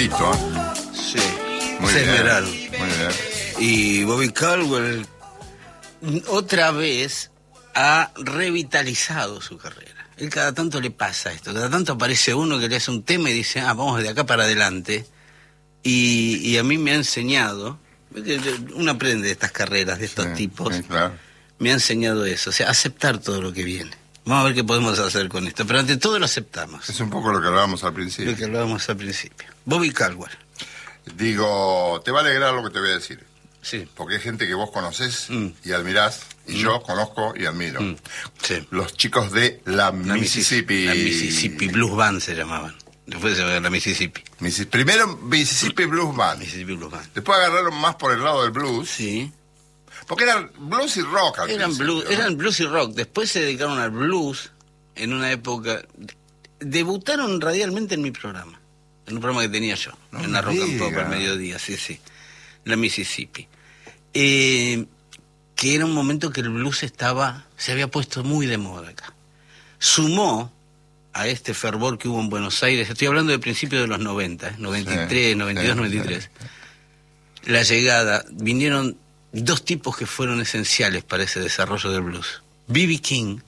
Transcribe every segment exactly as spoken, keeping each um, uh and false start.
Esmeraldito. Sí, Muy es bien, Esmeralda. muy bien. Y Bobby Caldwell otra vez ha revitalizado su carrera. Él cada tanto le pasa esto, cada tanto aparece uno que le hace un tema y dice, ah, vamos de acá para adelante. Y, y a mí me ha enseñado, uno aprende de estas carreras, de estos Sí, tipos, sí, claro. me ha enseñado eso, o sea, aceptar todo lo que viene. Vamos a ver qué podemos hacer con esto, pero ante todo lo aceptamos. Es un poco lo que hablábamos al principio. Lo que hablábamos al principio. Bobby Caldwell. Digo, te va a alegrar lo que te voy a decir. Sí. Porque hay gente que vos conocés Mm. y admirás, y Mm. yo conozco y admiro. Mm. Sí. Los chicos de la, La Mississippi. La Mississippi Blues Band se llamaban. Después se llamaban la Mississippi. Missi- Primero Mississippi Blues Band. Mississippi Blues Band. Después agarraron más por el lado del blues. Sí. Porque eran blues y rock al Eran principio, blues, ¿no? eran blues y rock. Después se dedicaron al blues en una época. Debutaron radialmente en mi programa. En un programa que tenía yo. No en la me Rock and Pop diga. al mediodía, sí, sí. La Mississippi. Eh, que era un momento que el blues estaba, se había puesto muy de moda acá. Sumó a este fervor que hubo en Buenos Aires, estoy hablando de principios de los noventa, ¿eh? noventa y tres, Sí, noventa y dos, sí, noventa y tres. La llegada, vinieron dos tipos que fueron esenciales para ese desarrollo del blues. B B King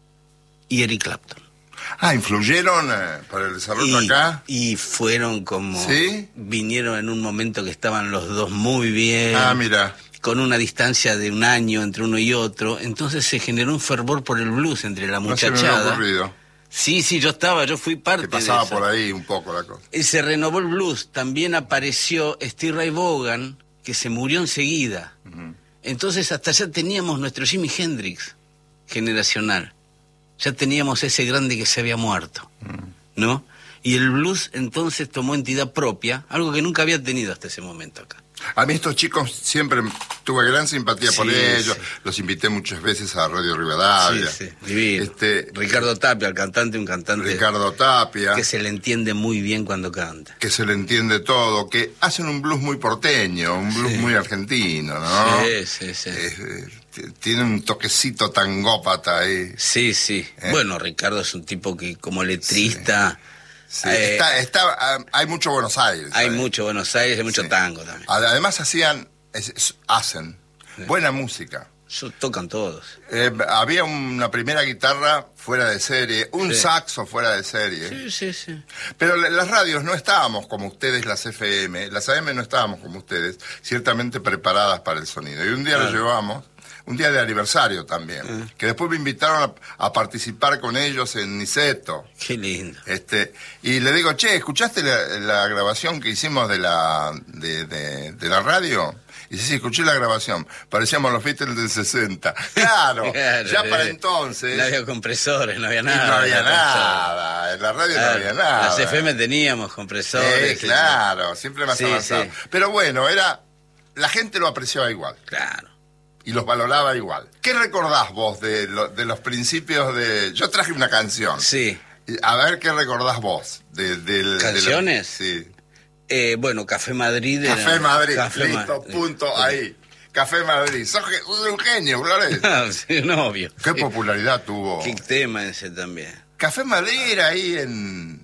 y Eric Clapton. Ah, influyeron eh, para el desarrollo Y, acá. y fueron como... ¿Sí? Vinieron en un momento que estaban los dos muy bien. Ah, mira. Con una distancia de un año entre uno y otro. Entonces se generó un fervor por el blues entre la No se me había muchachada. ocurrido. Sí, sí, yo estaba, yo fui parte Que de pasaba eso. por ahí un poco la cosa. Y se renovó el blues. También apareció Steve Ray Vaughan, que se murió enseguida. Ujú. Entonces hasta ya teníamos nuestro Jimi Hendrix generacional. Ya teníamos ese grande que se había muerto, ¿no? Y el blues entonces tomó entidad propia, algo que nunca había tenido hasta ese momento acá. A mí estos chicos siempre tuve gran simpatía por Sí, ellos. sí. Los invité muchas veces a Radio Rivadavia. Sí, sí, divino. Este, Ricardo Tapia, el cantante, un cantante Ricardo Tapia. que se le entiende muy bien cuando canta. Que se le entiende todo, que hacen un blues muy porteño, un blues Sí. muy argentino, ¿no? Sí, sí, sí. Eh, eh, t- tiene un toquecito tangópata ahí. Sí, sí. ¿Eh? Bueno, Ricardo es un tipo que como letrista... Sí, eh, está, está, ah, hay mucho Buenos Aires. hay ¿sabes? mucho Buenos Aires, hay mucho Sí. tango también. Además hacían, es- es- hacen buena música. Eso tocan todos. Eh, había una primera guitarra fuera de serie, un Sí. saxo fuera de serie. Sí, sí, sí. Pero la- las radios no estábamos como ustedes, las F M, las A M no estábamos como ustedes, ciertamente preparadas para el sonido. Y un día Claro. lo llevamos, un día de aniversario también, Ah. que después me invitaron a, a participar con ellos en Niceto. Qué lindo. Este, y le digo, che, ¿escuchaste la, la grabación que hicimos de la, de, de, de la radio? Y dice, sí, escuché la grabación. Parecíamos los Beatles del sesenta. Claro, Claro, ya para eh, entonces. No había compresores, no había y nada. no había compresores. nada. En la radio Claro, no había nada. Las F M teníamos compresores. Eh, claro, siempre más Sí, avanzado. sí. Pero bueno, era, la gente lo apreciaba igual Claro. y los valoraba igual. ¿Qué recordás vos de, lo- de los principios de...? Yo traje una canción. Sí. A ver qué recordás vos. De, del- de la- ¿Canciones? sí. Eh, bueno, Café Madrid. era- Café Madrid, Café listo, Madrid. punto, ahí. Café Madrid. Sos ge- un genio, Flores. Ah, sí, un obvio. Qué Sí. popularidad tuvo. Qué tema ese también. Café Madrid era ahí en...